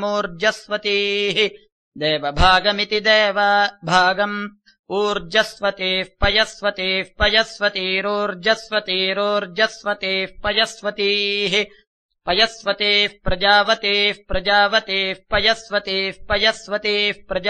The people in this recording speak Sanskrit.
ऊर्जस्वतीः देवभागमिति देवभागम् ऊर्जस्वतीः पयस्वतीः पयस्वतीरोर्जस्वतीरोर्जस्वतीः पयस्वतीः पयस्वतीः प्रजावतीः प्रजावतीः पयस्वतीः पयस्वतीः प्रजा